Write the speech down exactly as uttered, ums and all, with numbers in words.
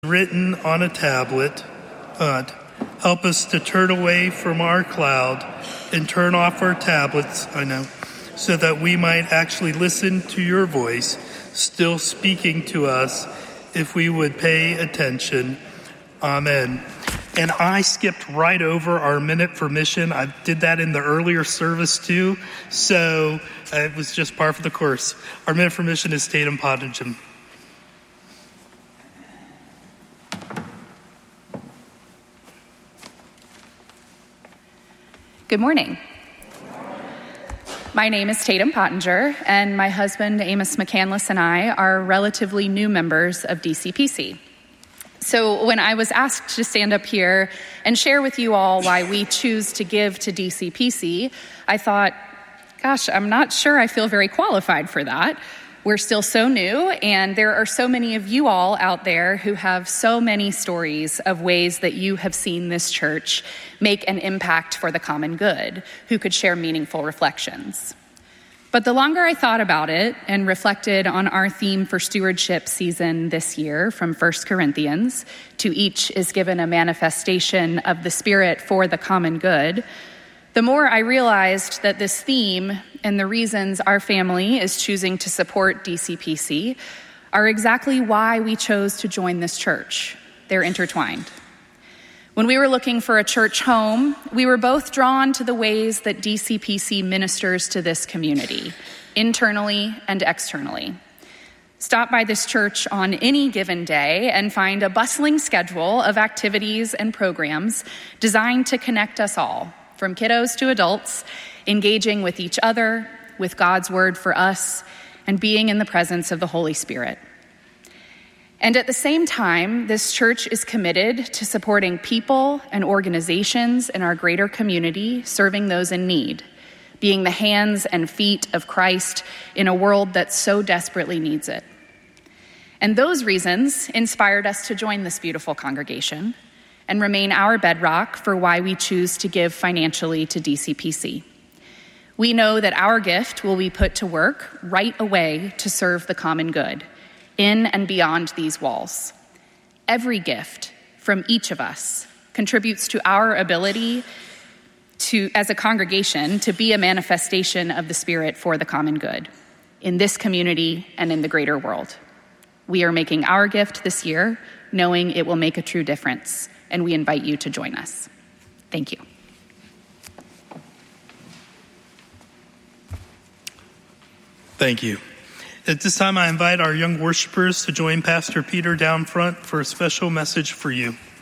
written on a tablet. God, help us to turn away from our cloud and turn off our tablets, I know, so that we might actually listen to your voice, still speaking to us, if we would pay attention. Amen. And I skipped right over our minute for mission. I did that in the earlier service too, so it was just par for the course. Our minute for mission is Tatum Pottingham. Good morning. My name is Tatum Pottinger, and my husband, Amos McCandless, and I are relatively new members of D C P C. So when I was asked to stand up here and share with you all why we choose to give to D C P C, I thought, gosh, I'm not sure I feel very qualified for that. We're still so new, and there are so many of you all out there who have so many stories of ways that you have seen this church make an impact for the common good, who could share meaningful reflections. But the longer I thought about it and reflected on our theme for stewardship season this year from First Corinthians, to each is given a manifestation of the Spirit for the common good, the more I realized that this theme and the reasons our family is choosing to support D C P C are exactly why we chose to join this church. They're intertwined. When we were looking for a church home, we were both drawn to the ways that D C P C ministers to this community, internally and externally. Stop by this church on any given day and find a bustling schedule of activities and programs designed to connect us all, from kiddos to adults, engaging with each other, with God's word for us, and being in the presence of the Holy Spirit. And at the same time, this church is committed to supporting people and organizations in our greater community, serving those in need, being the hands and feet of Christ in a world that so desperately needs it. And those reasons inspired us to join this beautiful congregation and remain our bedrock for why we choose to give financially to D C P C. We know that our gift will be put to work right away to serve the common good, in and beyond these walls. Every gift from each of us contributes to our ability to, as a congregation, to be a manifestation of the Spirit for the common good, in this community and in the greater world. We are making our gift this year, knowing it will make a true difference, and we invite you to join us. Thank you. Thank you. At this time, I invite our young worshipers to join Pastor Peter down front for a special message for you.